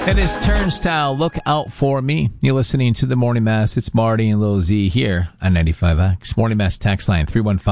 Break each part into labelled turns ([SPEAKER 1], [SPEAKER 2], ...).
[SPEAKER 1] It is Turnstile. Look out for me. You're listening to the Morning Mass. It's Marty and Lil Z here on 95X. Morning Mass text line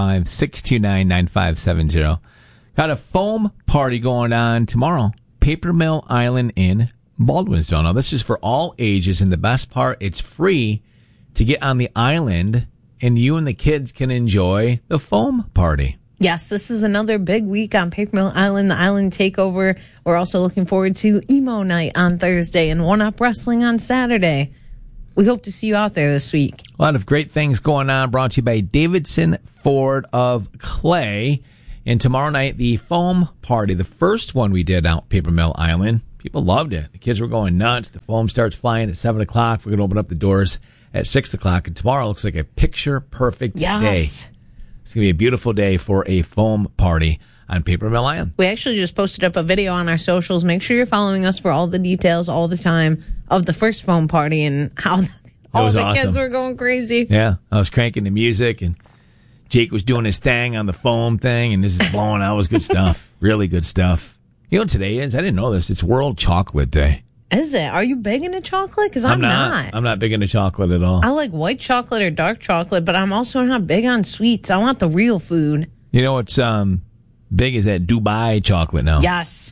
[SPEAKER 1] 315-629-9570. Got a foam party going on tomorrow. Paper Mill Island in Baldwinsville. Now, this is for all ages, and the best part, it's free to get on the island, and you and the kids can enjoy the foam party.
[SPEAKER 2] Yes, this is another big week on Paper Mill Island, the Island Takeover. We're also looking forward to Emo Night on Thursday and One Up Wrestling on Saturday. We hope to see you out there this week.
[SPEAKER 1] A lot of great things going on, brought to you by Davidson Ford of Clay. And tomorrow night, the foam party, the first one we did out Paper Mill Island. People loved it. The kids were going nuts. The foam starts flying at 7 o'clock. We're going to open up the doors at 6 o'clock. And tomorrow looks like a picture-perfect day. It's going to be a beautiful day for a foam party on Paper Mill Island.
[SPEAKER 2] We actually just posted up a video on our socials. Make sure you're following us for all the details all the time of the first foam party and how all the
[SPEAKER 1] awesome.
[SPEAKER 2] Kids were going crazy.
[SPEAKER 1] Yeah, I was cranking the music, and Jake was doing his thing on the foam thing, and this is blowing out. It was good stuff. Really good stuff. You know what today is? I didn't know this. It's World Chocolate Day.
[SPEAKER 2] Is it? Are you big into chocolate? Because I'm not.
[SPEAKER 1] I'm not big into chocolate at all.
[SPEAKER 2] I like white chocolate or dark chocolate, but I'm also not big on sweets. I want the real food.
[SPEAKER 1] You know what's big is that Dubai chocolate now.
[SPEAKER 2] Yes.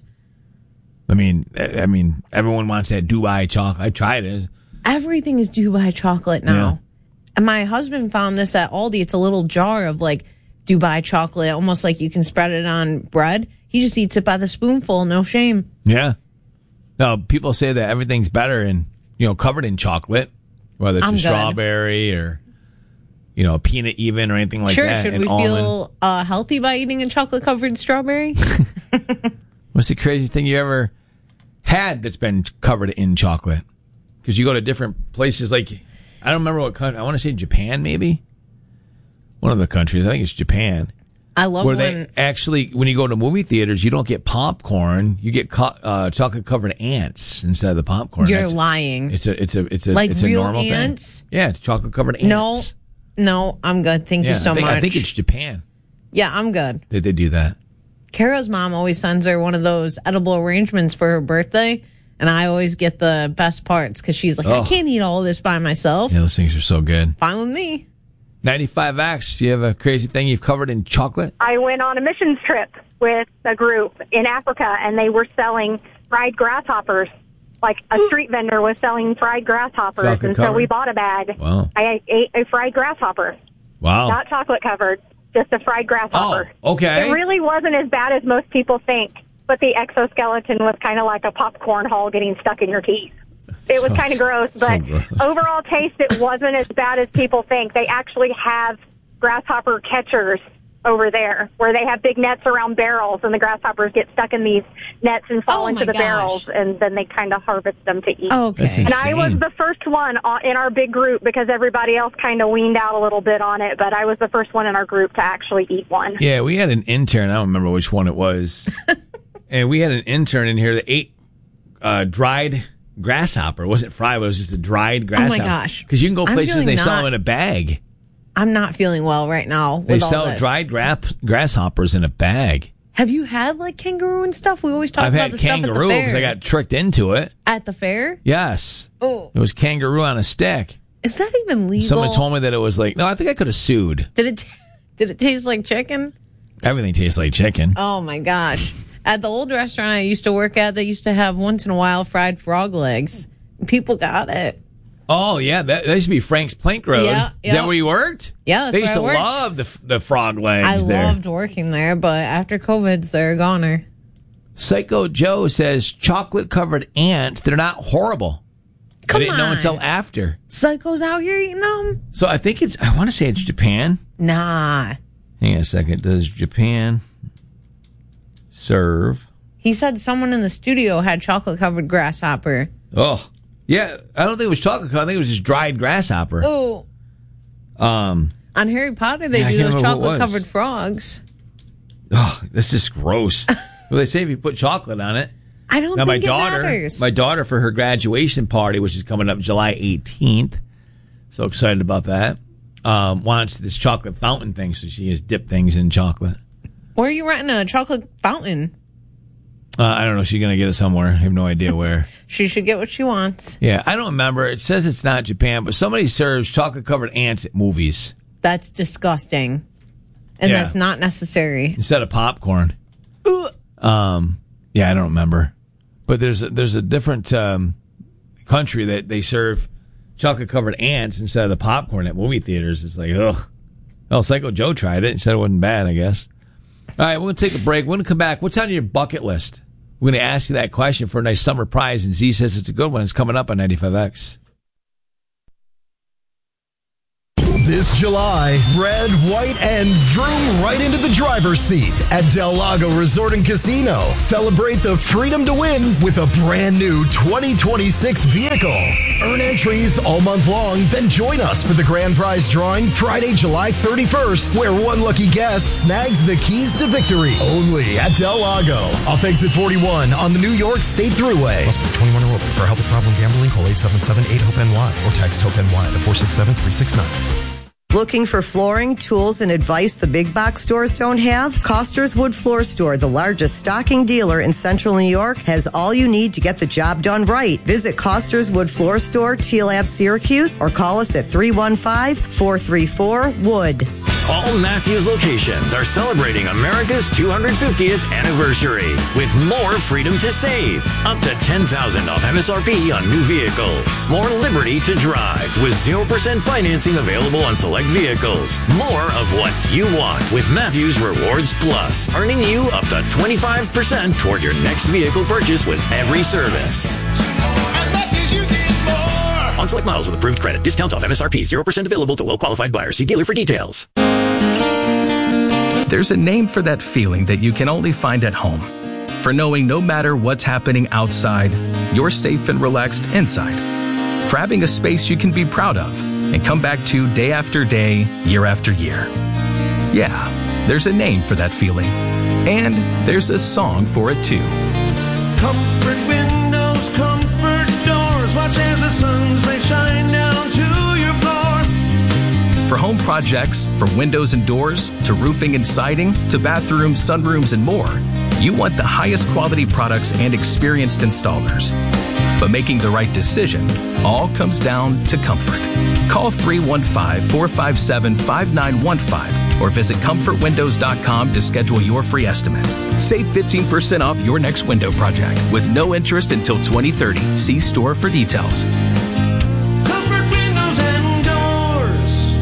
[SPEAKER 1] I mean, everyone wants that Dubai chocolate. I tried it.
[SPEAKER 2] Everything is Dubai chocolate now.
[SPEAKER 1] Yeah.
[SPEAKER 2] And my husband found this at Aldi. It's a little jar of like Dubai chocolate, almost like you can spread it on bread. He just eats it by the spoonful, no shame.
[SPEAKER 1] Yeah. No, people say that everything's better and, covered in chocolate, whether it's strawberry or, peanut even or anything like that.
[SPEAKER 2] Sure, should we feel healthy by eating a chocolate-covered strawberry?
[SPEAKER 1] What's the craziest thing you ever had that's been covered in chocolate? Because you go to different places, like, I don't remember what country, I want to say Japan maybe? One of the countries, I think it's Japan.
[SPEAKER 2] I love
[SPEAKER 1] where they actually, when you go to movie theaters, you don't get popcorn. You get chocolate covered ants instead of the popcorn.
[SPEAKER 2] You're lying.
[SPEAKER 1] It's a
[SPEAKER 2] like
[SPEAKER 1] it's a
[SPEAKER 2] real
[SPEAKER 1] normal
[SPEAKER 2] ants?
[SPEAKER 1] thing. Yeah, it's chocolate covered ants.
[SPEAKER 2] No, I'm good. Thank you so much.
[SPEAKER 1] I think it's Japan.
[SPEAKER 2] Yeah, I'm good.
[SPEAKER 1] Did they do that?
[SPEAKER 2] Kara's mom always sends her one of those edible arrangements for her birthday, and I always get the best parts because she's like, I can't eat all of this by myself.
[SPEAKER 1] Yeah, those things are so good.
[SPEAKER 2] Fine with me.
[SPEAKER 1] 95X, do you have a crazy thing you've covered in chocolate?
[SPEAKER 3] I went on a missions trip with a group in Africa, and they were selling fried grasshoppers. Like a street vendor was selling fried grasshoppers, and so we bought a bag.
[SPEAKER 1] Wow.
[SPEAKER 3] I ate a fried grasshopper.
[SPEAKER 1] Wow.
[SPEAKER 3] Not chocolate covered, just a fried grasshopper.
[SPEAKER 1] Oh, okay.
[SPEAKER 3] It really wasn't as bad as most people think, but the exoskeleton was kind of like a popcorn hull getting stuck in your teeth. It was kind of gross, but overall taste, it wasn't as bad as people think. They actually have grasshopper catchers over there where they have big nets around barrels, and the grasshoppers get stuck in these nets and fall into the barrels, and then they kind of harvest them to eat.
[SPEAKER 2] Okay.
[SPEAKER 3] And I was the first one in our big group because everybody else kind of weaned out a little bit on it, but I was the first one in our group to actually eat one.
[SPEAKER 1] Yeah, we had an intern. I don't remember which one it was. And we had an intern in here that ate dried grasshopper. It wasn't fried, but it was just a dried grasshopper.
[SPEAKER 2] Oh my gosh.
[SPEAKER 1] Because you can go places and they sell them in a bag.
[SPEAKER 2] I'm not feeling well right now with
[SPEAKER 1] They
[SPEAKER 2] all
[SPEAKER 1] sell
[SPEAKER 2] this.
[SPEAKER 1] dried grasshoppers in a bag.
[SPEAKER 2] Have you had like kangaroo and stuff? We always talk
[SPEAKER 1] I've
[SPEAKER 2] about
[SPEAKER 1] had
[SPEAKER 2] the stuff at the
[SPEAKER 1] kangaroo
[SPEAKER 2] fair.
[SPEAKER 1] because I got tricked into it.
[SPEAKER 2] At the fair?
[SPEAKER 1] Yes.
[SPEAKER 2] Oh.
[SPEAKER 1] It was kangaroo on a stick.
[SPEAKER 2] Is that even legal?
[SPEAKER 1] Someone told me that it was like, no, I think I could have sued.
[SPEAKER 2] Did it taste like chicken?
[SPEAKER 1] Everything tastes like chicken.
[SPEAKER 2] Oh my gosh. At the old restaurant I used to work at, they used to have once in a while fried frog legs. People got it.
[SPEAKER 1] Oh, yeah. That used to be Frank's Plank Road.
[SPEAKER 2] Yeah,
[SPEAKER 1] Is that where you worked?
[SPEAKER 2] Yeah, that's
[SPEAKER 1] They used to
[SPEAKER 2] where I worked.
[SPEAKER 1] love the frog legs
[SPEAKER 2] I
[SPEAKER 1] there.
[SPEAKER 2] loved working there, but after COVID's, they're a goner.
[SPEAKER 1] Psycho Joe says chocolate-covered ants, they're not horrible.
[SPEAKER 2] Come
[SPEAKER 1] I didn't know
[SPEAKER 2] on.
[SPEAKER 1] until after.
[SPEAKER 2] Psycho's out here eating them?
[SPEAKER 1] So I think I want to say it's Japan.
[SPEAKER 2] Nah.
[SPEAKER 1] Hang on a second. Does Japan serve?
[SPEAKER 2] He said someone in the studio had chocolate-covered grasshopper.
[SPEAKER 1] Oh, yeah. I don't think it was chocolate. I think it was just dried grasshopper.
[SPEAKER 2] Oh. On Harry Potter, they do those chocolate-covered frogs.
[SPEAKER 1] Oh, that's just gross. Well, they say if you put chocolate on it.
[SPEAKER 2] I don't think it matters.
[SPEAKER 1] My daughter, for her graduation party, which is coming up July 18th, so excited about that, wants this chocolate fountain thing, so she has dipped things in chocolate.
[SPEAKER 2] Where are you renting a chocolate fountain?
[SPEAKER 1] I don't know. She's going to get it somewhere. I have no idea where.
[SPEAKER 2] She should get what she wants.
[SPEAKER 1] Yeah, I don't remember. It says it's not Japan, but somebody serves chocolate-covered ants at movies.
[SPEAKER 2] That's disgusting. And that's not necessary.
[SPEAKER 1] Instead of popcorn. Yeah, I don't remember. But there's a different country that they serve chocolate-covered ants instead of the popcorn at movie theaters. It's like, ugh. Well, Psycho Joe tried it and said it wasn't bad, I guess. All right, we're going to take a break. We're going to come back. What's on your bucket list? We're going to ask you that question for a nice summer prize, and Z says it's a good one. It's coming up on 95X.
[SPEAKER 4] This July, red, white, and vroom right into the driver's seat at Del Lago Resort and Casino. Celebrate the freedom to win with a brand new 2026 vehicle. Earn entries all month long, then join us for the grand prize drawing Friday, July 31st, where one lucky guest snags the keys to victory. Only at Del Lago. Off exit 41 on the New York State Thruway.
[SPEAKER 5] Must be 21 or older. For help with problem gambling, call 877-8-HOPE-NY or text HOPE-NY to 467-369.
[SPEAKER 6] Looking for flooring, tools, and advice the big box stores don't have? Koster's Wood Floor Store, the largest stocking dealer in Central New York, has all you need to get the job done right. Visit Koster's Wood Floor Store, Teal Ave, Syracuse, or call us at 315-434-WOOD.
[SPEAKER 7] All Matthews locations are celebrating America's 250th anniversary with more freedom to save. Up to $10,000 off MSRP on new vehicles. More liberty to drive with 0% financing available on select vehicles. More of what you want with Matthews Rewards Plus, earning you up to 25% toward your next vehicle purchase with every service. On select models with approved credit. Discounts off MSRP. 0% available to well-qualified buyers. See dealer for details.
[SPEAKER 8] There's a name for that feeling that you can only find at home. For knowing no matter what's happening outside, you're safe and relaxed inside. For having a space you can be proud of and come back to day after day, year after year. Yeah, there's a name for that feeling. And there's a song for it too.
[SPEAKER 9] Comfort windows, comfort doors. Watch as the sun's rays shine down to your floor.
[SPEAKER 8] For home projects, from windows and doors, to roofing and siding, to bathrooms, sunrooms, and more, you want the highest quality products and experienced installers. But making the right decision all comes down to comfort. Call 315-457-5915 or visit comfortwindows.com to schedule your free estimate. Save 15% off your next window project with no interest until 2030. See store for details.
[SPEAKER 9] Comfort windows and doors.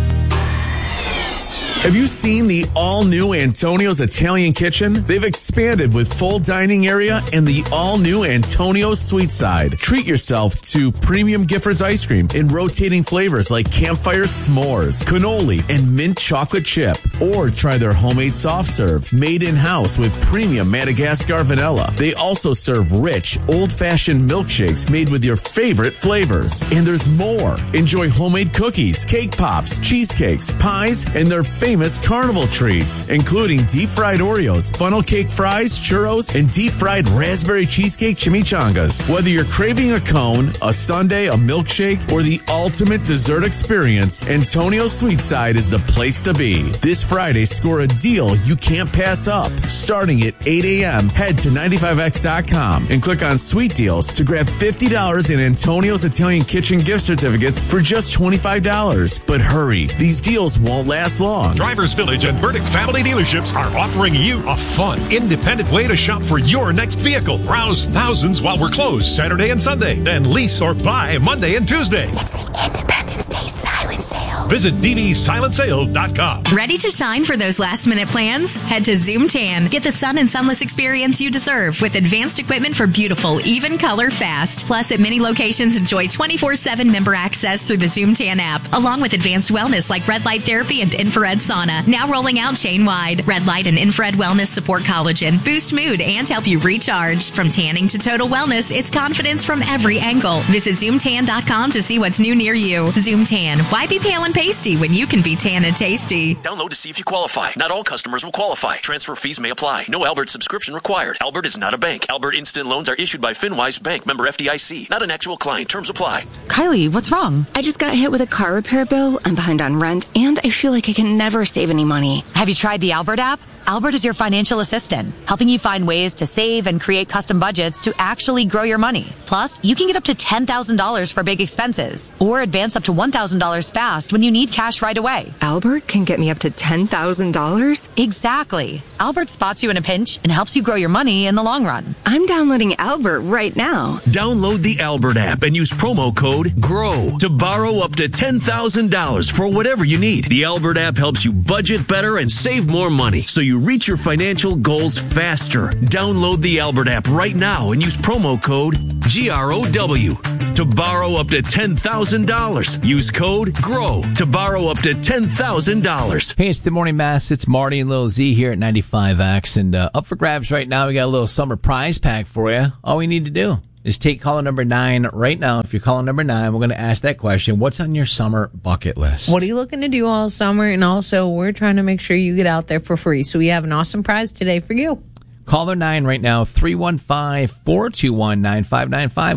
[SPEAKER 10] Have you seen the all-new Antonio's Italian Kitchen? They've expanded with full dining area and the all-new Antonio's Sweet Side. Treat yourself to premium Giffords ice cream in rotating flavors like campfire s'mores, cannoli, and mint chocolate chip. Or try their homemade soft serve, made in-house with premium Madagascar vanilla. They also serve rich, old-fashioned milkshakes made with your favorite flavors. And there's more. Enjoy homemade cookies, cake pops, cheesecakes, pies, and their famous carnival treats, including deep-fried Oreos, funnel cake fries, churros, and deep-fried raspberry cheesecake chimichangas. Whether you're craving a cone, a sundae, a milkshake, or the ultimate dessert experience, Antonio's Sweet Side is the place to be. This Friday, score a deal you can't pass up. Starting at 8 a.m., head to 95x.com and click on Sweet Deals to grab $50 in Antonio's Italian Kitchen gift certificates for just $25. But hurry, these deals won't last long.
[SPEAKER 11] Drivers Village and Burdick Family Dealerships are offering you a fun, independent way to shop for your next vehicle. Browse thousands while we're closed Saturday and Sunday. Then lease or buy Monday and Tuesday.
[SPEAKER 12] It's the Independence Day silent sale.
[SPEAKER 11] Visit dvsilentsale.com.
[SPEAKER 12] Ready to shine for those last-minute plans? Head to Zoom Tan. Get the sun and sunless experience you deserve with advanced equipment for beautiful, even color fast. Plus, at many locations, enjoy 24/7 member access through the Zoom Tan app, along with advanced wellness like red light therapy and infrared sauna. Now rolling out chain-wide. Red light and infrared wellness support collagen, boost mood, and help you recharge. From tanning to total wellness, it's confidence from every angle. Visit ZoomTan.com to see what's new near you. Zoom Tan. Why be pale and pasty when you can be tan and tasty?
[SPEAKER 13] Download to see if you qualify. Not all customers will qualify. Transfer fees may apply. No Albert subscription required. Albert is not a bank. Albert Instant Loans are issued by FinWise Bank, member FDIC. Not an actual client. Terms apply.
[SPEAKER 14] Kylie, what's wrong? I just got hit with a car repair bill. I'm behind on rent, and I feel like I can never save any money.
[SPEAKER 15] Have you tried the Albert app? Albert is your financial assistant, helping you find ways to save and create custom budgets to actually grow your money. Plus, you can get up to $10,000 for big expenses or advance up to $1,000 fast when you need cash right away.
[SPEAKER 16] Albert can get me up to $10,000?
[SPEAKER 15] Exactly. Albert spots you in a pinch and helps you grow your money in the long run.
[SPEAKER 16] I'm downloading Albert right now.
[SPEAKER 17] Download the Albert app and use promo code GROW to borrow up to $10,000 for whatever you need. The Albert app helps you budget better and save more money so you reach your financial goals faster. Download the Albert app right now and use promo code GROW to borrow up to $10,000. Use code GROW to borrow up to $10,000.
[SPEAKER 1] Hey, it's the Morning Mass. It's Marty and Lil Z here at 95X. And up for grabs right now, we got a little summer prize pack for you. All we need to do is take caller number 9 right now. If you're calling number 9, we're going to ask that question. What's on your summer bucket list?
[SPEAKER 2] What are you looking to do all summer? And also, we're trying to make sure you get out there for free. So we have an awesome prize today for you.
[SPEAKER 1] Caller 9 right now, 315-421-9595.